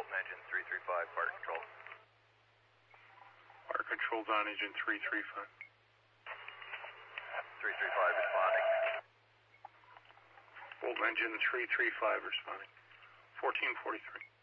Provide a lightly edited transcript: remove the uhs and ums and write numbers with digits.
Fulton engine 335, fire control. Fire control's on engine 335. 335 responding. Fulton engine 335 responding. 1443.